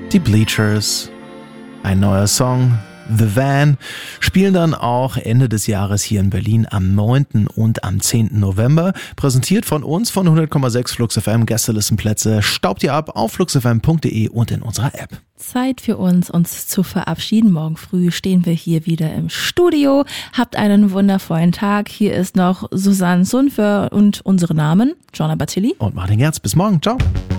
die Bleachers. Ein neuer Song, The Van, spielen dann auch Ende des Jahres hier in Berlin am 9. und am 10. November. Präsentiert von uns von 100,6 Flux FM. Gästelistenplätze staubt ihr ab auf fluxfm.de und in unserer App. Zeit für uns zu verabschieden. Morgen früh stehen wir hier wieder im Studio. Habt einen wundervollen Tag. Hier ist noch Susanne Sunfer und unsere Namen, Jonna Batilli und Martin Gerz. Bis morgen. Ciao.